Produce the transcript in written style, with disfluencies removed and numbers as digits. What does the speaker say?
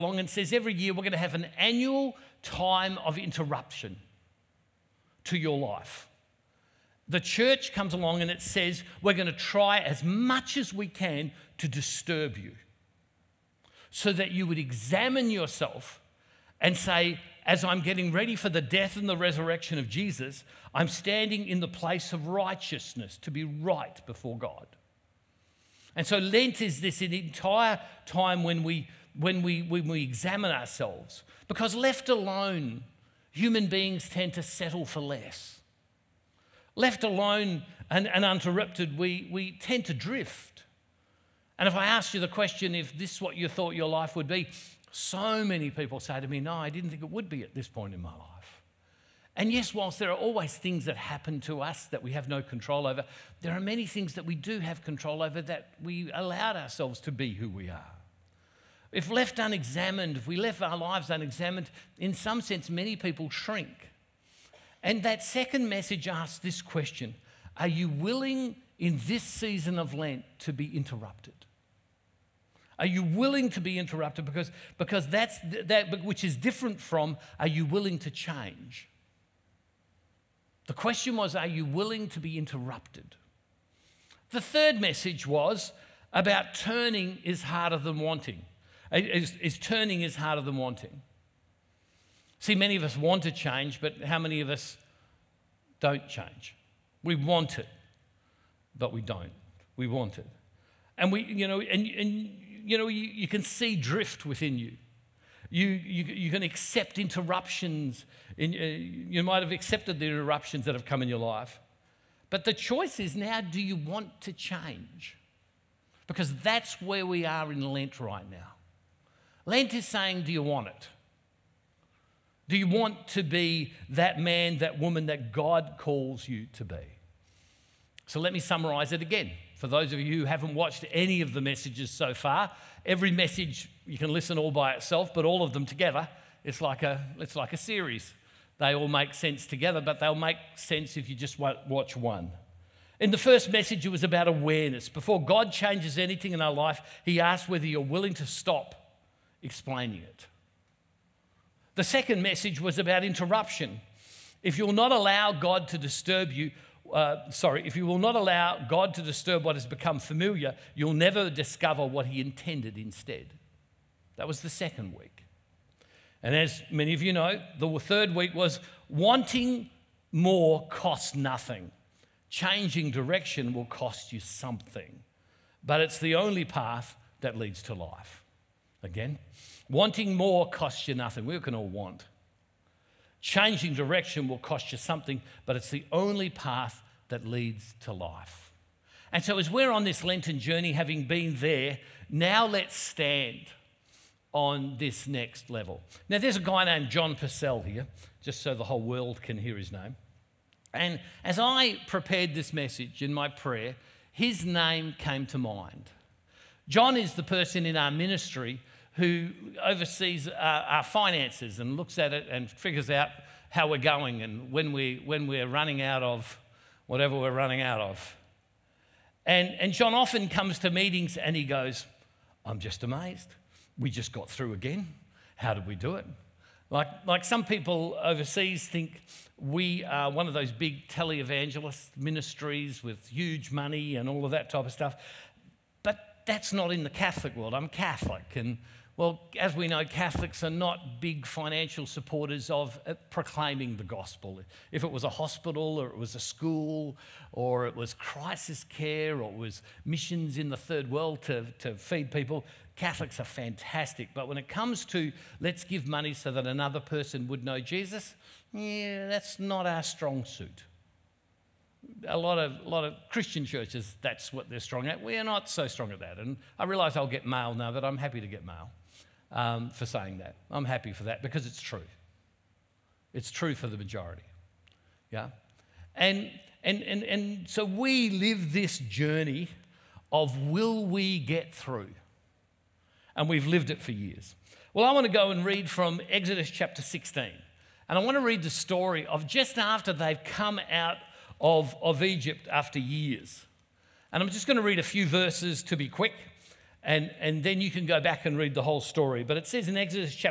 along and says every year we're going to have an annual time of interruption to your life. The church comes along and it says we're going to try as much as we can to disturb you so that you would examine yourself and say, as I'm getting ready for the death and the resurrection of Jesus, I'm standing in the place of righteousness to be right before God. And so Lent is this entire time when we examine ourselves, because left alone, human beings tend to settle for less. Left alone and uninterrupted, we tend to drift. And if I asked you the question, if this is what you thought your life would be, so many people say to me, no, I didn't think it would be at this point in my life. And yes, whilst there are always things that happen to us that we have no control over, there are many things that we do have control over that we allowed ourselves to be who we are. If left unexamined, if we left our lives unexamined, in some sense, many people shrink. And that second message asks this question: are you willing in this season of Lent to be interrupted? Are you willing to be interrupted? Because that's that which is different from, are you willing to change? The question was, are you willing to be interrupted? The third message was about turning is harder than wanting. Turning is harder than wanting. See, many of us want to change, but how many of us don't change? We want it, but we don't. We want it. And you can see drift within you. You can accept interruptions. You might have accepted the interruptions that have come in your life. But the choice is now, do you want to change? Because that's where we are in Lent right now. Lent is saying, do you want it? Do you want to be that man, that woman that God calls you to be? So let me summarize it again. For those of you who haven't watched any of the messages so far, every message you can listen all by itself, but all of them together, it's like a series. They all make sense together, but they'll make sense if you just watch one. In the first message, it was about awareness. Before God changes anything in our life, he asks whether you're willing to stop explaining it. The second message was about interruption. If you will not allow God to disturb you, if you will not allow God to disturb what has become familiar, you'll never discover what he intended instead. That was the second week. And as many of you know, the third week was wanting more costs nothing. Changing direction will cost you something, but it's the only path that leads to life. Again, wanting more costs you nothing. We can all want. Changing direction will cost you something, but it's the only path that leads to life. And so as we're on this Lenten journey, having been there, now let's stand on this next level. Now, there's a guy named John Purcell here, just so the whole world can hear his name. And as I prepared this message in my prayer, his name came to mind. John is the person in our ministry who oversees our finances and looks at it and figures out how we're going and when we're running out of whatever we're running out of. And John often comes to meetings and he goes, I'm just amazed. We just got through again. How did we do it? Like some people overseas think we are one of those big televangelist ministries with huge money and all of that type of stuff. But that's not in the Catholic world. I'm Catholic, and well, as we know, Catholics are not big financial supporters of proclaiming the gospel. If it was a hospital or it was a school or it was crisis care or it was missions in the third world to feed people, Catholics are fantastic. But when it comes to let's give money so that another person would know Jesus, yeah, that's not our strong suit. A lot of Christian churches, that's what they're strong at. We're not so strong at that. And I realise I'll get mail now, but I'm happy to get mail for saying that. I'm happy for that because it's true. It's true for the majority. Yeah? And so we live this journey of will we get through? And we've lived it for years. Well, I want to go and read from Exodus chapter 16. And I want to read the story of just after they've come out of Egypt after years. And I'm just going to read a few verses to be quick. And then you can go back and read the whole story. But it says in Exodus chapter